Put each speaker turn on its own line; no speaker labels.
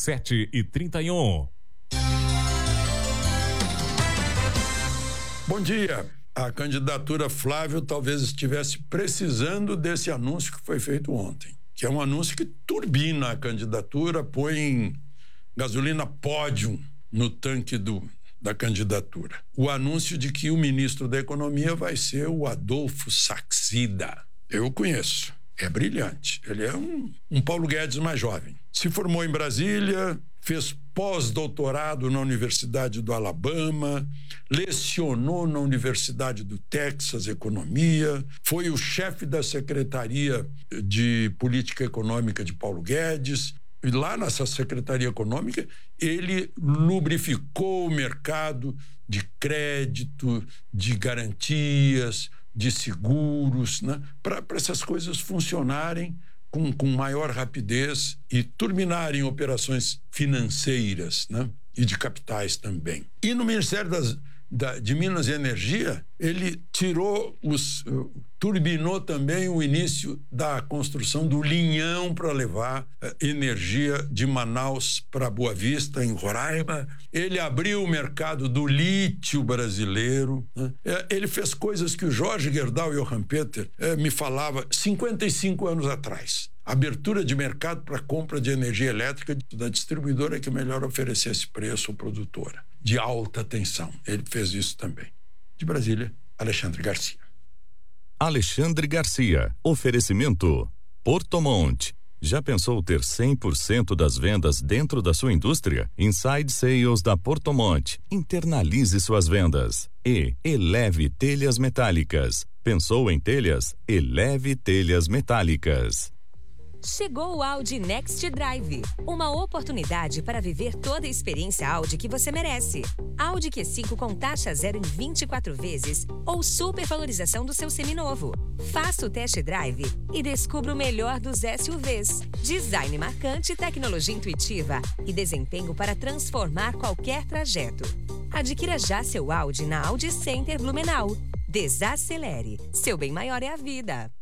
7h31.
Bom dia. A candidatura Flávio talvez estivesse precisando desse anúncio que foi feito ontem, que é um anúncio que turbina a candidatura, põe gasolina pódium no tanque da candidatura. O anúncio de que o ministro da Economia vai ser o Adolfo Saxida. Eu o conheço. É brilhante. Ele é um Paulo Guedes mais jovem. Se formou em Brasília, fez pós-doutorado na Universidade do Alabama, lecionou na Universidade do Texas Economia, foi o chefe da Secretaria de Política Econômica de Paulo Guedes. E lá nessa Secretaria Econômica, ele lubrificou o mercado de crédito, de garantias, de seguros, né? Para essas coisas funcionarem com maior rapidez e turbinarem operações financeiras, né? E de capitais também. E no Ministério de Minas e Energia, ele turbinou também o início da construção do linhão para levar energia de Manaus para Boa Vista, em Roraima. Ele abriu o mercado do lítio brasileiro, né? Ele fez coisas que o Jorge Gerdau e o Johann Peter me falavam 55 anos atrás. Abertura de mercado para compra de energia elétrica da distribuidora que melhor oferecesse preço ao produtor, de alta tensão. Ele fez isso também. De Brasília, Alexandre Garcia.
Alexandre Garcia. Oferecimento Porto Monte. Já pensou ter 100% das vendas dentro da sua indústria? Inside Sales da Porto Monte. Internalize suas vendas. E Eleve Telhas Metálicas. Pensou em telhas? Eleve Telhas Metálicas.
Chegou o Audi Next Drive, uma oportunidade para viver toda a experiência Audi que você merece. Audi Q5 com taxa zero em 24 vezes ou supervalorização do seu seminovo. Faça o test drive e descubra o melhor dos SUVs. Design marcante, tecnologia intuitiva e desempenho para transformar qualquer trajeto. Adquira já seu Audi na Audi Center Blumenau. Desacelere. Seu bem maior é a vida.